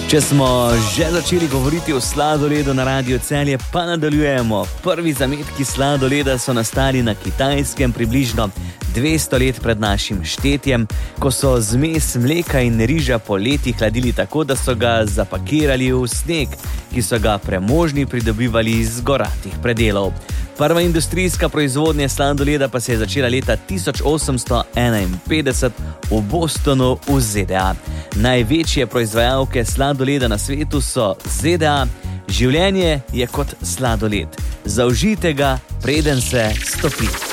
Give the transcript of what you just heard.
Če smo že začeli govoriti o sladoledu na Radiu Celje, pa nadaljujemo. Prvi zametki sladoleda so nastali na Kitajskem približno 200 let pred našim štetjem, ko so zmes mleka in riža poleti hladili tako, da so ga zapakirali v sneg, ki so ga premožni pridobivali iz goratih predelov. Prva industrijska proizvodnja sladoleda pa se je začela leta 1851 v Bostonu v ZDA. Največje proizvajalke sladoleda na svetu so ZDA. Življenje je kot sladoled. Zaužijte ga, preden se stopi.